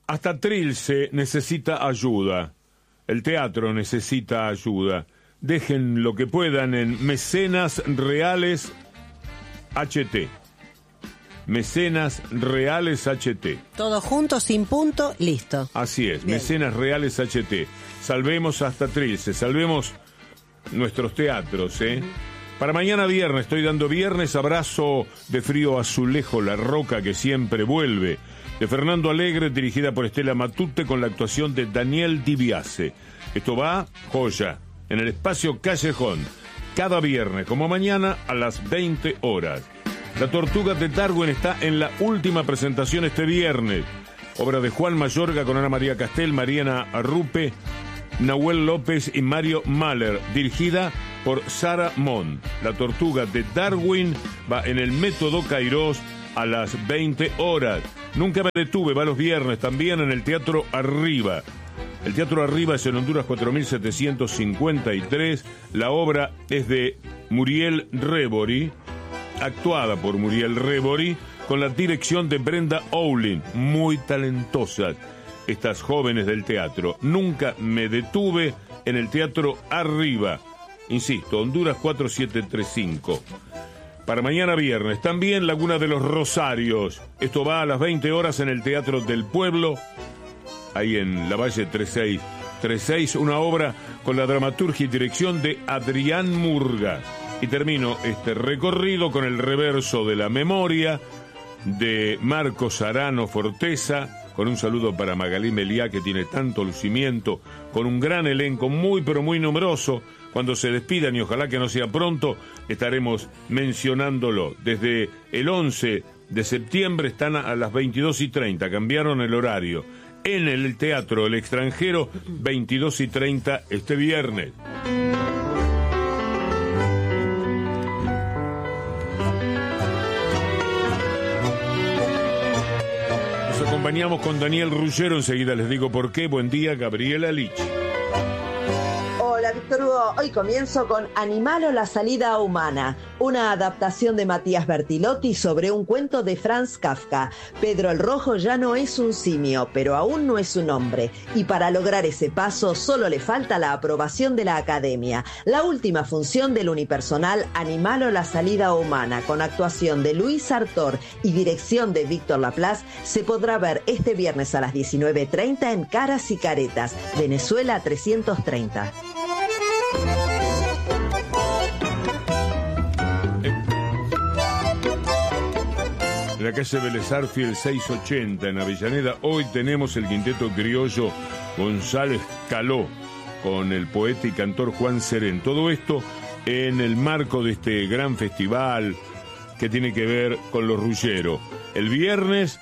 Hasta Trilce necesita ayuda. El teatro necesita ayuda. Dejen lo que puedan en Mecenas Reales HT. Mecenas Reales HT. Todo junto, sin punto, listo. Así es, Bien. Mecenas Reales HT. Salvemos hasta Trilce, salvemos nuestros teatros, ¿eh? Para mañana viernes, estoy dando Viernes Abrazo de Frío Azulejo, La Roca que siempre vuelve, de Fernando Alegre, dirigida por Estela Matute, con la actuación de Daniel Dibiase. Esto va, joya, en el espacio Callejón, cada viernes, como mañana, a las 20 horas. La Tortuga de Darwin está en la última presentación este viernes. Obra de Juan Mayorga con Ana María Castel, Mariana Arrupe, Nahuel López y Mario Mahler, dirigida por Sara Mon. La Tortuga de Darwin va en el Método Cairós a las 20 horas. Nunca me detuve, va los viernes también en el Teatro Arriba. El Teatro Arriba es en Honduras 4753. La obra es de Muriel Rebori, actuada por Muriel Rebori, con la dirección de Brenda Owlin. Muy talentosas estas jóvenes del teatro. Nunca me detuve en el Teatro Arriba. Insisto, Honduras 4735. Para mañana viernes, también Laguna de los Rosarios. Esto va a las 20 horas en el Teatro del Pueblo, ahí en la Valle 3636, una obra con la dramaturgia y dirección de Adrián Murga. Y termino este recorrido con el reverso de la memoria de Marcos Arano Forteza, con un saludo para Magalí Meliá, que tiene tanto lucimiento, con un gran elenco muy pero muy numeroso. Cuando se despidan, y ojalá que no sea pronto, estaremos mencionándolo. Desde el 11 de septiembre están a las 22:30, cambiaron el horario. En el Teatro El Extranjero, 22:30 este viernes. Nos acompañamos con Daniel Ruggiero, enseguida les digo por qué. Buen día, Gabriela Lich. Hola, Víctor Hugo. Hoy comienzo con Animal o la salida humana, una adaptación de Matías Bertilotti sobre un cuento de Franz Kafka. Pedro el Rojo ya no es un simio, pero aún no es un hombre. Y para lograr ese paso solo le falta la aprobación de la Academia. La última función del unipersonal Animal o la salida humana, con actuación de Luis Artor y dirección de Víctor Laplace, se podrá ver este viernes a las 19:30 en Caras y Caretas, Venezuela 330. En la calle Vélez Arfiel 680 en Avellaneda, hoy tenemos el quinteto criollo González Caló con el poeta y cantor Juan Serén. Todo esto en el marco de este gran festival que tiene que ver con los Ruggiero. El viernes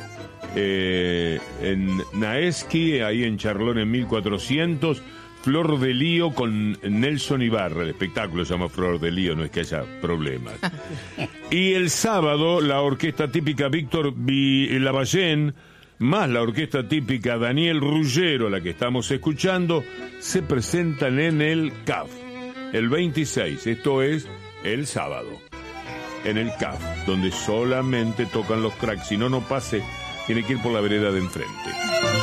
en Naesqui, ahí en Charlón en 1400, Flor de Lío con Nelson Ibarra. El espectáculo se llama Flor de Lío, no es que haya problemas. Y el sábado, la orquesta típica Víctor Lavallén, más la orquesta típica Daniel Ruggiero, la que estamos escuchando, se presentan en el CAF, el 26, esto es el sábado, en el CAF, donde solamente tocan los cracks. Si no, no pase, tiene que ir por la vereda de enfrente.